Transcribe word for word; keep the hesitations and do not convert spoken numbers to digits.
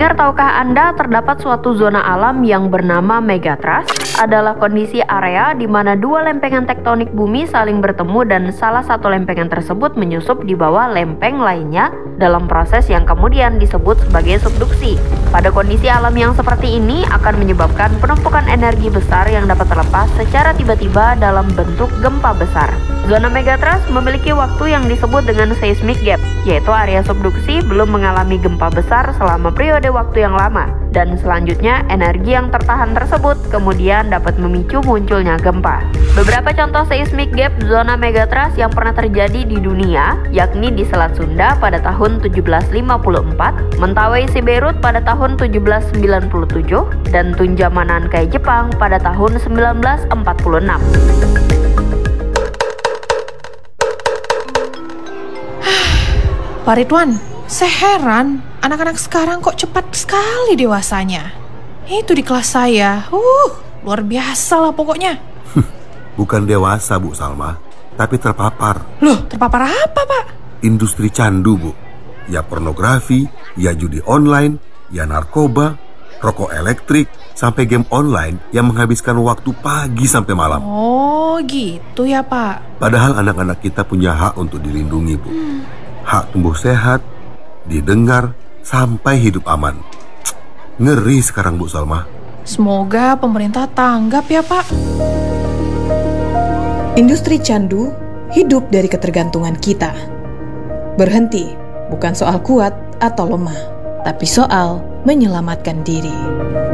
Pendengar, tahukah Anda terdapat suatu zona alam yang bernama megatrust? Adalah kondisi area di mana dua lempengan tektonik bumi saling bertemu dan salah satu lempengan tersebut menyusup di bawah lempeng lainnya dalam proses yang kemudian disebut sebagai subduksi. Pada kondisi alam yang seperti ini akan menyebabkan penumpukan energi besar yang dapat terlepas secara tiba-tiba dalam bentuk gempa besar. Zona megatrust memiliki waktu yang disebut dengan seismic gap, yaitu area subduksi belum mengalami gempa besar selama periode waktu yang lama, dan selanjutnya energi yang tertahan tersebut kemudian dapat memicu munculnya gempa. Beberapa contoh seismic gap zona megatrust yang pernah terjadi di dunia yakni di Selat Sunda pada tahun tujuh belas lima puluh empat, Mentawai Siberut pada tahun tujuh belas sembilan puluh tujuh, dan Tunja Manankai Jepang pada tahun sembilan belas empat puluh enam. Pak Ridwan, saya heran anak-anak sekarang kok cepat sekali dewasanya. Itu di kelas saya, uh, luar biasa lah pokoknya. Bukan dewasa, Bu Salma, tapi terpapar. Loh, terpapar apa, Pak? Industri candu, Bu. Ya pornografi, ya judi online, ya narkoba, rokok elektrik, sampai game online yang menghabiskan waktu pagi sampai malam. Oh, gitu ya, Pak. Padahal anak-anak kita punya hak untuk dilindungi, Bu. Hmm. Hak tumbuh sehat, didengar, sampai hidup aman. Cuk, ngeri sekarang, Bu Salma. Semoga pemerintah tanggap ya, Pak. Industri candu hidup dari ketergantungan kita. Berhenti bukan soal kuat atau lemah, tapi soal menyelamatkan diri.